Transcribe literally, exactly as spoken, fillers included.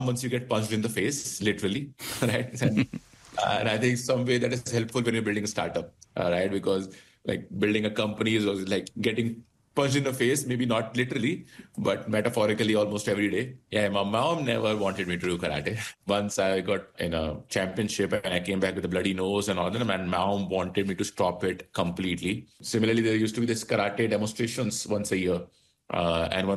once you get punched in the face, literally, right? And, uh, and I think some way that is helpful when you're building a startup, uh, right? Because like building a company is also like getting punched in the face, maybe not literally, but metaphorically almost every day. Yeah, my mom never wanted me to do karate. Once I got in a championship and I came back with a bloody nose and all that, and mom wanted me to stop it completely. Similarly, there used to be this karate demonstrations once a year. Uh, and one